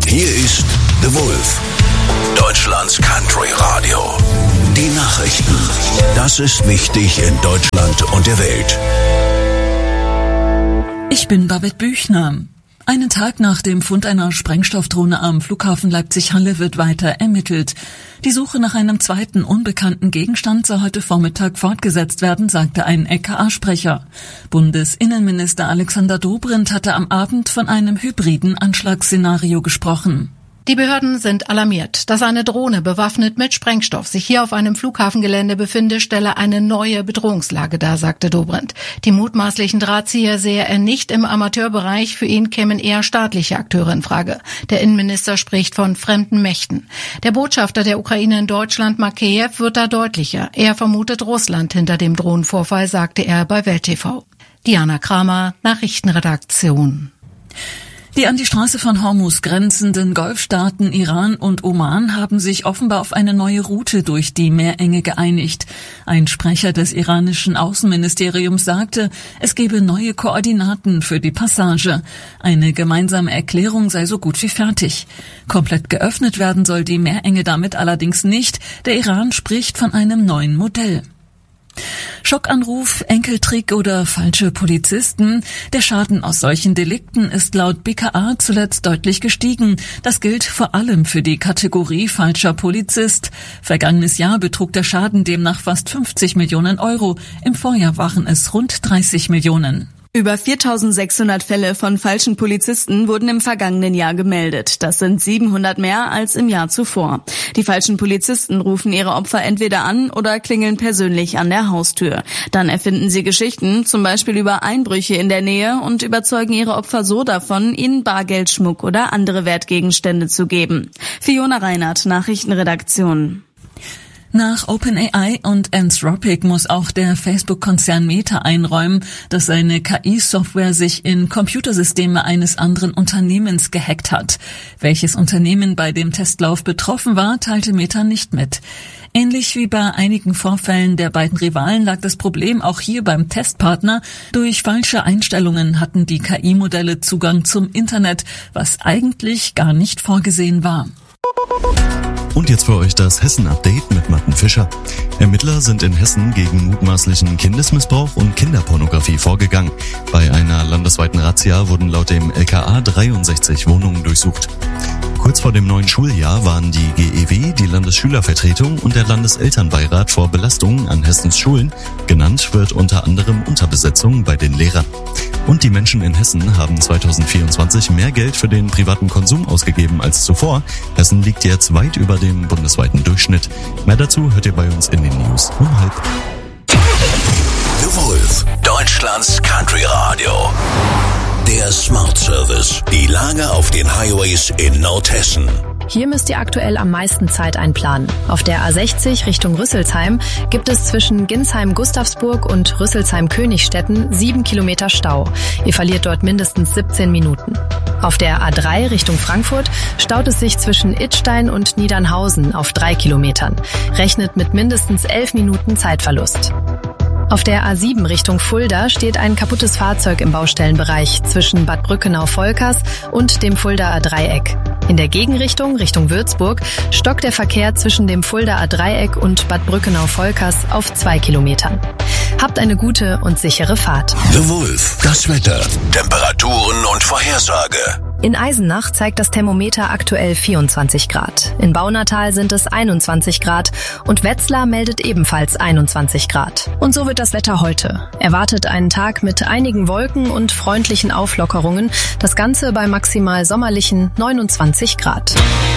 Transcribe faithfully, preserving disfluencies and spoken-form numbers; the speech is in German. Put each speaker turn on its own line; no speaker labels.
Hier ist The Wolf, Deutschlands Country Radio. Die Nachrichten. Das ist wichtig in Deutschland und der Welt.
Ich bin Babette Büchner. Einen Tag nach dem Fund einer Sprengstoffdrohne am Flughafen Leipzig-Halle wird weiter ermittelt. Die Suche nach einem zweiten unbekannten Gegenstand soll heute Vormittag fortgesetzt werden, sagte ein L K A-Sprecher. Bundesinnenminister Alexander Dobrindt hatte am Abend von einem hybriden Anschlagsszenario gesprochen.
Die Behörden sind alarmiert. Dass eine Drohne bewaffnet mit Sprengstoff sich hier auf einem Flughafengelände befinde, stelle eine neue Bedrohungslage dar, sagte Dobrindt. Die mutmaßlichen Drahtzieher sehe er nicht im Amateurbereich. Für ihn kämen eher staatliche Akteure in Frage. Der Innenminister spricht von fremden Mächten. Der Botschafter der Ukraine in Deutschland, Makeyev, wird da deutlicher. Er vermutet Russland hinter dem Drohnenvorfall, sagte er bei Welt T V. Diana Kramer, Nachrichtenredaktion.
Die an die Straße von Hormuz grenzenden Golfstaaten Iran und Oman haben sich offenbar auf eine neue Route durch die Meerenge geeinigt. Ein Sprecher des iranischen Außenministeriums sagte, es gebe neue Koordinaten für die Passage. Eine gemeinsame Erklärung sei so gut wie fertig. Komplett geöffnet werden soll die Meerenge damit allerdings nicht. Der Iran spricht von einem neuen Modell. Schockanruf, Enkeltrick oder falsche Polizisten. Der Schaden aus solchen Delikten ist laut B K A zuletzt deutlich gestiegen. Das gilt vor allem für die Kategorie falscher Polizist. Vergangenes Jahr betrug der Schaden demnach fast fünfzig Millionen Euro. Im Vorjahr waren es rund dreißig Millionen.
Über viertausendsechshundert Fälle von falschen Polizisten wurden im vergangenen Jahr gemeldet. Das sind siebenhundert mehr als im Jahr zuvor. Die falschen Polizisten rufen ihre Opfer entweder an oder klingeln persönlich an der Haustür. Dann erfinden sie Geschichten, zum Beispiel über Einbrüche in der Nähe, und überzeugen ihre Opfer so davon, ihnen Bargeld, Schmuck oder andere Wertgegenstände zu geben. Fiona Reinhardt, Nachrichtenredaktion.
Nach OpenAI und Anthropic muss auch der Facebook-Konzern Meta einräumen, dass seine K I-Software sich in Computersysteme eines anderen Unternehmens gehackt hat. Welches Unternehmen bei dem Testlauf betroffen war, teilte Meta nicht mit. Ähnlich wie bei einigen Vorfällen der beiden Rivalen lag das Problem auch hier beim Testpartner. Durch falsche Einstellungen hatten die K I-Modelle Zugang zum Internet, was eigentlich gar nicht vorgesehen war.
Und jetzt für euch das Hessen-Update mit Matten Fischer. Ermittler sind in Hessen gegen mutmaßlichen Kindesmissbrauch und Kinderpornografie vorgegangen. Bei einer landesweiten Razzia wurden laut dem L K A dreiundsechzig Wohnungen durchsucht. Kurz vor dem neuen Schuljahr waren die G E W, die Landesschülervertretung und der Landeselternbeirat vor Belastungen an Hessens Schulen. Genannt wird unter anderem Unterbesetzung bei den Lehrern. Und die Menschen in Hessen haben zweitausendvierundzwanzig mehr Geld für den privaten Konsum ausgegeben als zuvor. Hessen liegt jetzt weit über dem bundesweiten Durchschnitt. Mehr dazu hört ihr bei uns in den News um halb.
The Wolf, Deutschlands Country Radio. Der Smart Service. Die Lage auf den Highways in Nordhessen.
Hier müsst ihr aktuell am meisten Zeit einplanen. Auf der A sechzig Richtung Rüsselsheim gibt es zwischen Ginsheim-Gustavsburg und Rüsselsheim-Königstetten sieben Kilometer Stau. Ihr verliert dort mindestens siebzehn Minuten. Auf der A drei Richtung Frankfurt staut es sich zwischen Idstein und Niedernhausen auf drei Kilometern. Rechnet mit mindestens elf Minuten Zeitverlust. Auf der A sieben Richtung Fulda steht ein kaputtes Fahrzeug im Baustellenbereich zwischen Bad Brückenau-Volkers und dem Fuldaer Dreieck. In der Gegenrichtung, Richtung Würzburg, stockt der Verkehr zwischen dem Fuldaer Dreieck und Bad Brückenau-Volkers auf zwei Kilometern. Habt eine gute und sichere Fahrt.
The Wolf, das Wetter, Temperaturen und Vorhersage.
In Eisenach zeigt das Thermometer aktuell vierundzwanzig Grad. In Baunatal sind es einundzwanzig Grad und Wetzlar meldet ebenfalls einundzwanzig Grad. Und so wird das Wetter heute. Erwartet einen Tag mit einigen Wolken und freundlichen Auflockerungen. Das Ganze bei maximal sommerlichen neunundzwanzig Grad.